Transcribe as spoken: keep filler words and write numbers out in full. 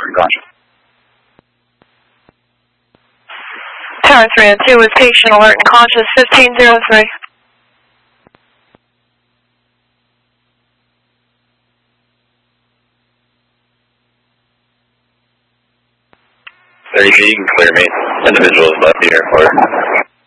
unconscious. Tower three oh two with patient alert and conscious, fifteen oh three. thirty feet, you can clear me. Individual is left the airport.